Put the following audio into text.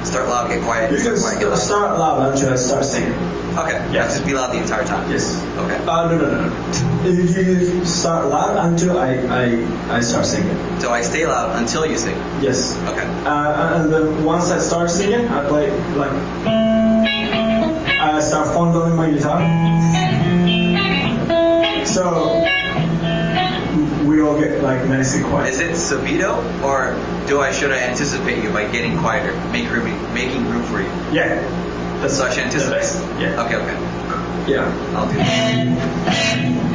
Start loud, get quiet. You can Start quiet, get loud. start loud until I start singing. Okay. Yeah. Just be loud the entire time. Yes. Okay. No. If you start loud until I start singing. So I stay loud until you sing. Yes. Okay. And then once I start singing, I play like I start fondling my guitar. So we all get like nice and quiet. Is it subito, or should I anticipate you by getting quieter, making room for you? Yeah. So I should anticipate. Yeah. Okay. Yeah. I'll do that.